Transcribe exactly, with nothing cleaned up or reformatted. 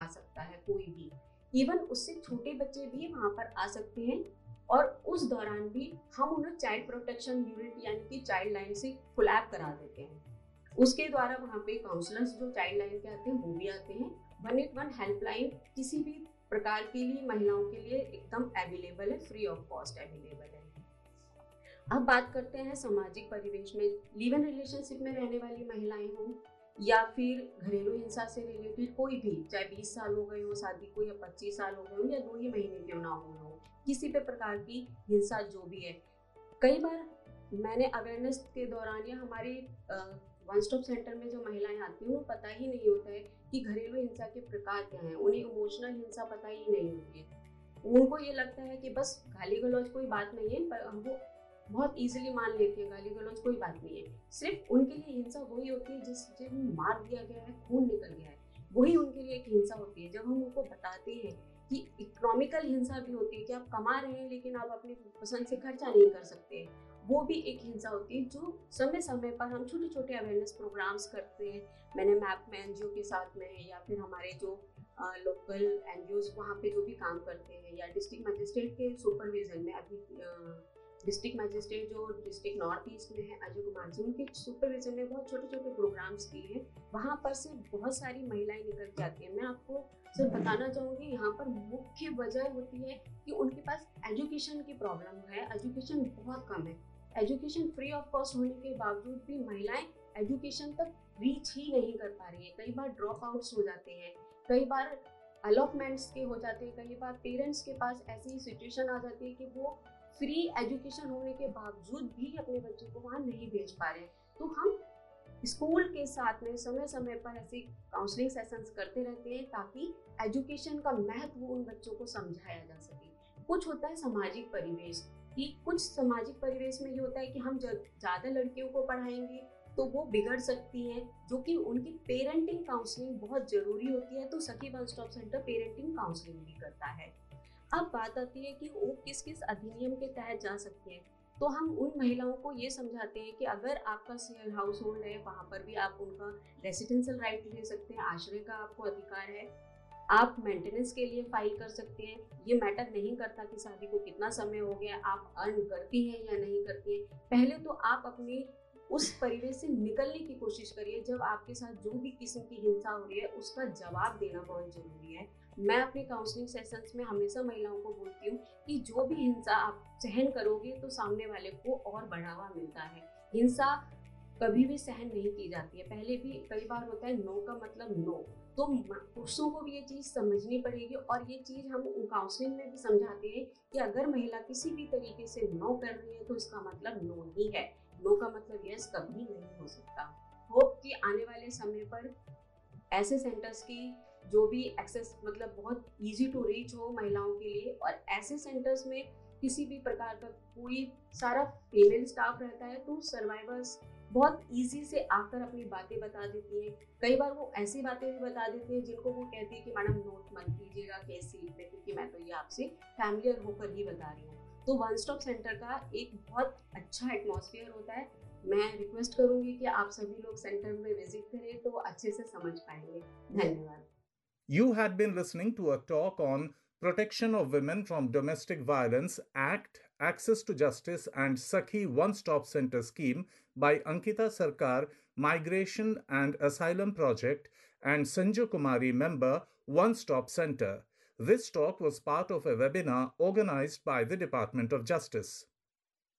आ सकता है, कोई भी, इवन उससे छोटे बच्चे भी वहाँ पर आ सकते हैं। और उस दौरान भी हम उन्हें चाइल्ड प्रोटेक्शन यूनिट यानी कि चाइल्ड लाइन से कोलैब करा देते हैं। उसके द्वारा वहाँ पे काउंसलर्स जो चाइल्ड लाइन के आते हैं वो भी आते हैं। वन एट वन हेल्पलाइन किसी भी प्रकार के लिए महिलाओं के लिए एकदम अवेलेबल है, फ्री ऑफ कॉस्ट अवेलेबल है। अब बात करते हैं सामाजिक परिवेश में, लिव इन रिलेशनशिप में रहने वाली महिलाएं हों या फिर घरेलू हिंसा से रिलेटेड कोई भी, चाहे बीस साल हो गए हो शादी को या पच्चीस साल हो गए हो या दो ही महीने क्यों ना हुए हो, किसी भी प्रकार की हिंसा जो भी है। कई बार मैंने अवेयरनेस के दौरान या हमारे वन स्टॉप सेंटर में जो महिलाएं आती हैं उन्हें पता ही नहीं होता है कि घरेलू हिंसा के प्रकार क्या हैं, उन्हें इमोशनल हिंसा पता ही नहीं होती है। उनको ये लगता है कि बस गाली गलौज कोई बात नहीं है, पर वो बहुत इजीली मान लेती है गाली गलौज कोई बात नहीं है। सिर्फ उनके लिए हिंसा वही होती है जिस जिन मार दिया गया है, खून निकल गया है, वही उनके लिए एक हिंसा होती है। जब हम उनको बताते हैं कि इकोनॉमिकल हिंसा भी होती है कि आप कमा रहे हैं लेकिन आप अपनी पसंद से खर्चा नहीं कर सकते, वो भी एक हिंसा होती है। जो समय समय पर हम छोटे छोटे अवेयरनेस प्रोग्राम्स करते हैं, मैंने मैप में एनजीओ के साथ में या फिर हमारे जो लोकल एनजीओज वहाँ पे जो भी काम करते हैं या डिस्ट्रिक्ट मजिस्ट्रेट के सुपरविजन में, अभी डिस्ट्रिक्ट मजिस्ट्रेट जो डिस्ट्रिक्ट नॉर्थ ईस्ट में है अजय कुमार जी, उनके सुपरविजन में बहुत छोटे छोटे प्रोग्राम्स किए हैं। वहाँ पर से बहुत सारी महिलाएं निकल के आती हैं। मैं आपको सिर्फ बताना चाहूँगी, यहाँ पर मुख्य वजह होती है कि उनके पास एजुकेशन की प्रॉब्लम है, एजुकेशन बहुत कम है। एजुकेशन फ्री ऑफ कॉस्ट होने के बावजूद भी महिलाएं एजुकेशन तक रीच ही नहीं कर पा रही है। कई बार ड्रॉप आउट्स हो जाते हैं, कई बार अलॉटमेंट्स के हो जाते हैं, कई बार पेरेंट्स के पास ऐसी सिचुएशन आ जाती है कि वो फ्री एजुकेशन होने के बावजूद भी अपने बच्चे को वहाँ नहीं भेज पा रहे हैं। तो हम स्कूल के साथ में समय समय पर ऐसे काउंसलिंग सेशंस करते रहते हैं ताकि एजुकेशन का महत्व उन बच्चों को समझाया जा सके। कुछ होता है सामाजिक परिवेश कि कुछ सामाजिक परिवेश में ये होता है कि हम ज़्यादा लड़कियों को पढ़ाएंगे तो वो बिगड़ सकती हैं, जो कि उनकी पेरेंटिंग काउंसलिंग बहुत ज़रूरी होती है। तो सखी one stop centre parenting counselling भी करता है। अब बात आती है कि वो किस किस अधिनियम के तहत जा सकती है। तो हम उन महिलाओं को ये समझाते हैं कि अगर आपका शेयर हाउस होल्ड है वहाँ पर भी आप उनका रेसिडेंशियल राइट ले सकते हैं, आश्रय का आपको अधिकार है, आप मेंटेनेंस के लिए फाइल कर सकते हैं। ये मैटर नहीं करता कि शादी को कितना समय हो गया, आप अर्न करती हैं या नहीं करती हैं। पहले तो आप अपनी उस परिवेश से निकलने की कोशिश करिए। जब आपके साथ जो भी किस्म की हिंसा हो रही है उसका जवाब देना बहुत जरूरी है। मैं अपने काउंसलिंग सेशंस में हमेशा महिलाओं को बोलती हूँ कि जो भी हिंसा आप सहन करोगे तो सामने वाले को और बढ़ावा मिलता है। हिंसा कभी भी सहन नहीं की जाती है। पहले भी कई बार होता है नो का मतलब नो, तो पुरुषों को भी ये चीज़ समझनी पड़ेगी। और ये चीज़ हम काउंसलिंग में भी समझाते हैं कि अगर महिला किसी भी तरीके से नो कर रही है तो इसका मतलब नो ही है, नो का मतलब यस कभी नहीं हो सकता। होप कि आने वाले समय पर ऐसे सेंटर्स की जो भी एक्सेस मतलब बहुत इजी टू रीच हो महिलाओं के लिए, और ऐसे सेंटर्स में किसी भी प्रकार का कोई सारा फीमेल स्टाफ रहता है तो सर्वाइवर्स बहुत इजी से आकर अपनी बातें बता देती हैं। कई बार वो ऐसी बातें भी बता देती हैं जिनको वो कहती है कि मैडम नोट मत कीजिएगा केस सीट पे, क्योंकि मैं तो ये आपसे फैमिलियर होकर ही बता रही हूँ। तो वन स्टॉप सेंटर का एक बहुत अच्छा एटमॉस्फेयर होता है। मैं रिक्वेस्ट करूंगी कि आप सभी लोग सेंटर में विजिट करें तो अच्छे से समझ पाएंगे। धन्यवाद। You had been listening to a talk on Protection of Women from Domestic Violence Act, Access to Justice and Sakhi One-Stop Center Scheme by Ankita Sarkar, Migration and Asylum Project, and Sanju Kumari, member, One-Stop Center. This talk was part of a webinar organized by the Department of Justice.